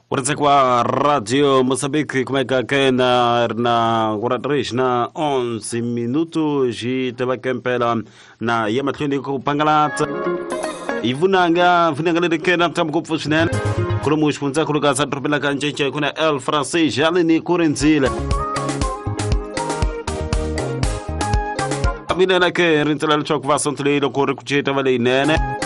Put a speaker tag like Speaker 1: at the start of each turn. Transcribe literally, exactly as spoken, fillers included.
Speaker 1: Kwa Radio Moçambique kumeka kena na kuratarish na onze minuto jitaba kempela na yama twende kupangalata ivunanga vunanga kena mtamko fushnen kulo mushpunza kulo sa tropela kanjeche kuna el francais jalini kurenzile abina na ke rintala chokva sontle ko rekucheta vale nene